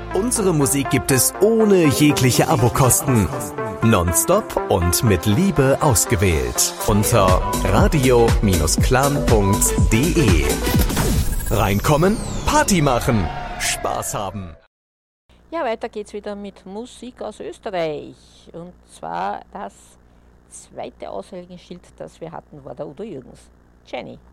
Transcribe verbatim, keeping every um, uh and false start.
Unsere Musik gibt es ohne jegliche Abokosten. Nonstop und mit Liebe ausgewählt. Unter radio clan punkt de. Reinkommen, Party machen, Spaß haben. Ja, weiter geht's wieder mit Musik aus Österreich. Und zwar das zweite Aushängeschild, das wir hatten, war der Udo Jürgens. Jenny.